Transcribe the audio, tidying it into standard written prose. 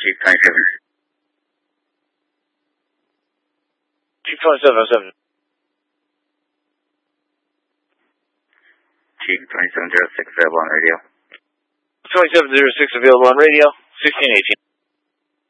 Chief 27. Chief 2707. Chief 2706 available on radio. 2706 available on radio. 1618.